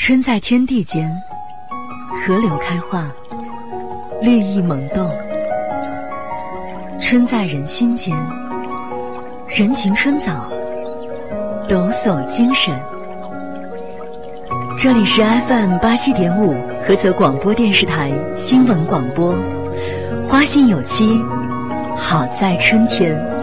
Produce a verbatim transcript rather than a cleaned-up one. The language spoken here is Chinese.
春在天地间，河流开化，绿意萌动。春在人心间，人情春早，抖擞精神。这里是 F M 八七点五菏泽广播电视台新闻广播，花信有期，好在春天。